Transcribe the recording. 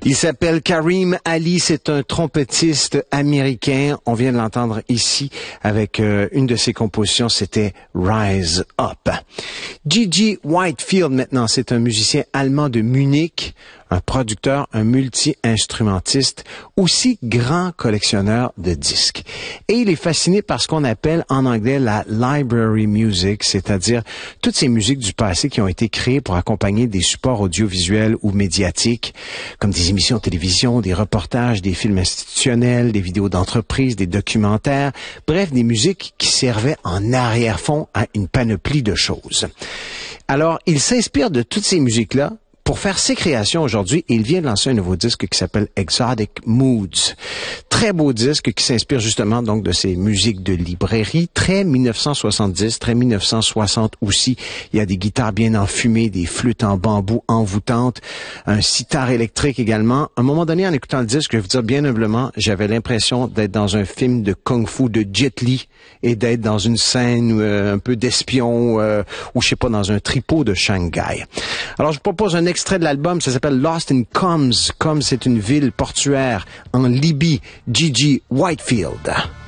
Il s'appelle Kareem Ali, c'est un trompettiste américain. On vient de l'entendre ici avec une de ses compositions, c'était Rise Up. Gigi Whitefield maintenant, c'est un musicien allemand de Munich, un producteur, un multi-instrumentiste, aussi grand collectionneur de disques. Et il est fasciné par ce qu'on appelle en anglais la library music, c'est-à-dire toutes ces musiques du passé qui ont été créées pour accompagner des supports audiovisuels ou médiatiques, comme des émissions de télévision, des reportages, des films institutionnels, des vidéos d'entreprise, des documentaires, bref, des musiques qui servaient en arrière-fond à une panoplie de choses. Alors, il s'inspire de toutes ces musiques-là pour faire ses créations aujourd'hui, il vient de lancer un nouveau disque qui s'appelle Exotic Moods. Très beau disque qui s'inspire justement donc de ces musiques de librairie, très 1970, très 1960 aussi. Il y a des guitares bien enfumées, des flûtes en bambou envoûtantes, un sitar électrique également. À un moment donné, en écoutant le disque, je vais vous dire bien humblement, j'avais l'impression d'être dans un film de kung-fu de Jet Li et d'être dans une scène un peu d'espion ou je sais pas, dans un tripot de Shanghai. Alors, je vous propose un extrait de l'album, ça s'appelle Lost in Coms. Coms, c'est une ville portuaire en Libye. Gigi Whitefield.